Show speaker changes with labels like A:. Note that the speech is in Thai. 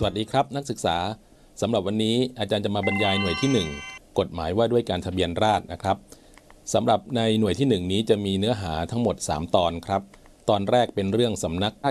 A: วัสดีครับนักศึกษาสำหรับวันนี้อาจารย์จะมาบรรยายหน่วยที่ 1กฎหมายว่าด้วยการทะเบียนราษฎร์นะครับสำหรับในหน่วยที่ 1นี้จะมีเนื้อหาทั้งหมด3ตอนครับตอนแรกเป็นเรื่องสำนักรา